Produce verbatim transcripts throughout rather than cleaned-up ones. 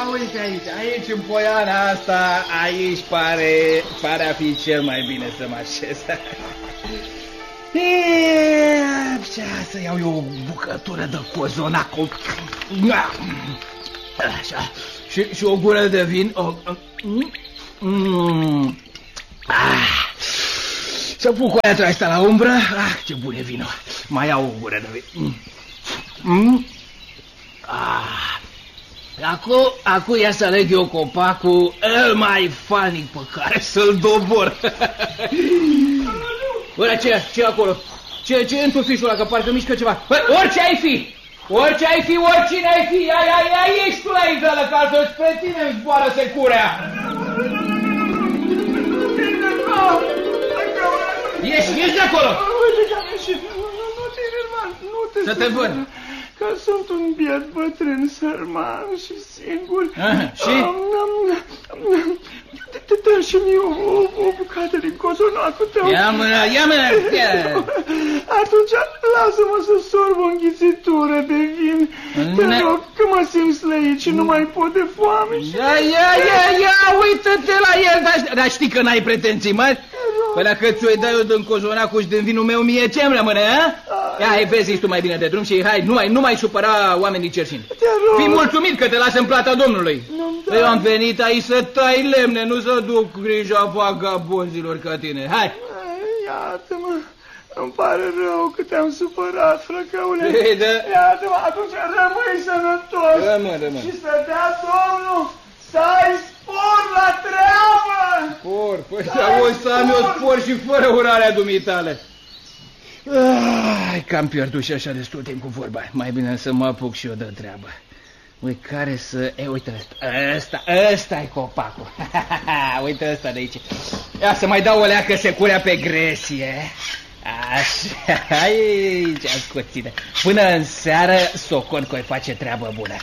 uite aici, aici în poiana asta, aici pare, pare a fi cel mai bine să mă așez. Ce, să iau eu o bucătură de cozonac. Așa, și, și o gură de vin. Mm. Ah. Să pun coaia asta la umbră. Ah, ce bun e vinul. Mai iau o gură de vin. Mm. Ah. Acum, acum ia să aleg eu copacul el mai falnic pe care să-l dobor. Bă, ce, ce acolo? Ce, ce e în tufișul ăla, că parcă mișcă ceva? Bă, orice ai fi! Orice ai fi, oricine ai fi! Ai, ai, ai, ești tu la izală, că altfel spre tine îmi zboară securea! Ieși, ieși de acolo! Să te văd! Că sunt un biet bătrân, sărman și singur. Aha, și? Dă-mi și mie o bucată din cozonacul tău. Ia mâna, ia mâna! Atunci lasă-mă să sorb o înghițitură de vin. Te rog, că mă simt slăit și nu mai pot de foame. Ia, ia, ia, ia, uită-te la el. Dar știi că n-ai pretenții mari? Păi dacă ți-o dai eu din cozonacul și din vinul meu, mie ce-mi rămâne, a? Ia, hai, vezi tu mai bine de drum și hai, nu mai, nu mai supăra oamenii cerșini. Fii mulțumit că te lasă în plata Domnului. Eu am venit aici să tai lemne, nu să duc grija vagabonzilor ca tine. Hai! Iată-mă, îmi pare rău că te-am supărat, frăcăule. Iată-mă, atunci rămâi sănătos. Rămân, rămân. Și să dea Domnul să ai spor la treabă. Spor? Păi să să am eu spor și fără urarea dumitale. Ai, că am pierdut și așa destul timp cu vorba. Mai bine să mă apuc și eu de treabă. Ui, care să... E, uite ăsta, ăsta, ăsta-i copacul. Uite ăsta de aici. Ia să mai dau o leacă securea pe gresie. Așa, aici, ascuține. Până în seară, socon că-i face treabă bună.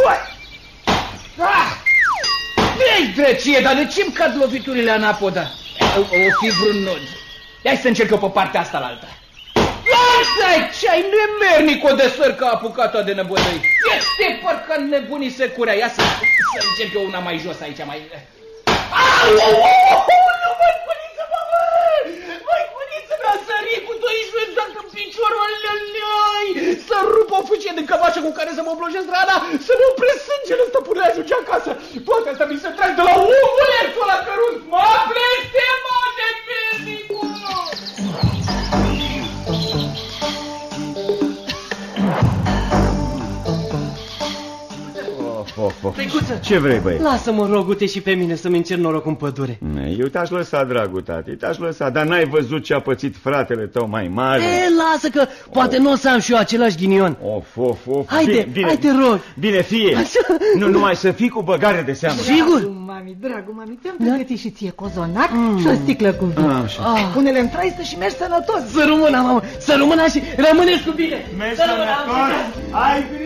Ei, drăcie, dar de ce-mi cad loviturile anapoda? O, o fi vreun nod. Ia să încerc eu pe partea asta la alta. Lasă-i, ce-ai nemernic o de săr ca apucat-o de nebădăi. Este parcă nebunii securea. Ia să, să încerc eu una mai jos aici, mai... Au, au, au, nu, mai cuniță, mă, mai cuniță, mi-a sărit cu doismeni dacă în piciorul ălălăi. Să rup o fâcie de cămașă cu care să mă oblojez rana, să ne opresc sângele ăsta până ajunge acasă. Toate astea mi se trag de la omulețul ăla cărunt. Mă blestemă de mernicul! Of, of. Ce vrei, băi? Lasă-mă, rogute, și pe mine să-mi încerc noroc în pădure. Eu te-aș lăsa, dragul tati, te-aș lăsa, dar n-ai văzut ce a pățit fratele tău mai mare? E, lasă că poate nu o să am și eu același ghinion. Of, of, of. Haide, bine, bine, hai te rog. Bine, fie. Nu numai să fii cu băgare de seamă. Sigur? Dragul mami, dragul mami, ți-am pregătit și ție cozonac mm. și o sticlă cu vin. Ah, pune-le în traistă și mergi sănătos. Să rămână, mamă, să rămână și rămâneți cu bine. Mergi sănătos. Ai